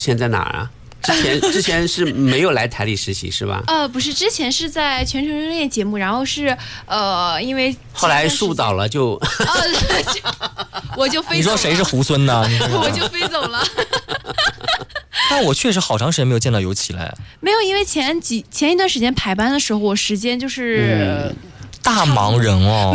现在哪儿啊？之前是没有来台里实习是吧？ 不是，之前是在全程热恋节目，然后是因为后来树倒了就我就飞走了。 你说谁是猢狲呢？ 我就飞走了。 但我确实好长时间没有见到尤其了。 没有，因为前一段时间排班的时候，我时间就是大忙人哦。